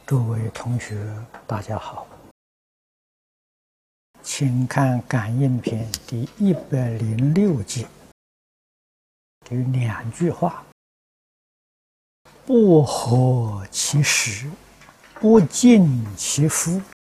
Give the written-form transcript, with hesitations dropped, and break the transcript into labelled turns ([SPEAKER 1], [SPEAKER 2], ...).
[SPEAKER 1] 诸位同学，大家好，请看《感应篇》第106节，有2句话：不合其时，不尽其夫，